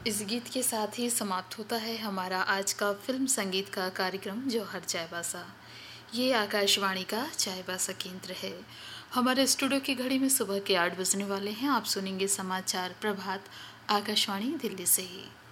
इस गीत के साथ ही समाप्त होता है हमारा आज का फिल्म संगीत का कार्यक्रम जौहर चायबासा। ये आकाशवाणी का चायबासा केंद्र है। हमारे स्टूडियो की घड़ी में सुबह के 8 बजने वाले हैं। आप सुनेंगे समाचार प्रभात आकाशवाणी दिल्ली से ही।